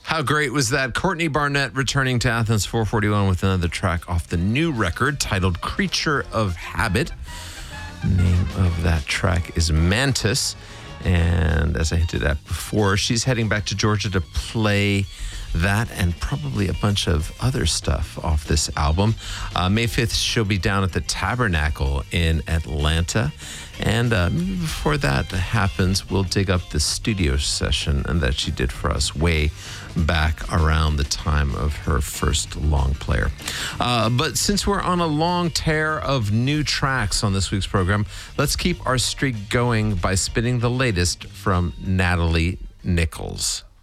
How great was that? Courtney Barnett returning to Athens 441 with another track off the new record titled Creature of Habit. The name of that track is Mantis. And as I hinted at before, she's heading back to Georgia to play that and probably a bunch of other stuff off this album. May 5th, she'll be down at the Tabernacle in Atlanta. And before that happens, we'll dig up the studio session that she did for us way back around the time of her first long player. But since we're on a long tear of new tracks on this week's program, let's keep our streak going by spinning the latest from Natalie Nichols.